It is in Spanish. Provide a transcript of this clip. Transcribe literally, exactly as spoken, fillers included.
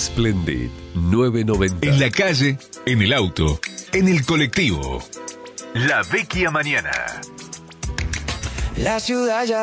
Splendid novecientos noventa. En la calle, en el auto, en el colectivo. La Vecchia Mañana. La ciudad ya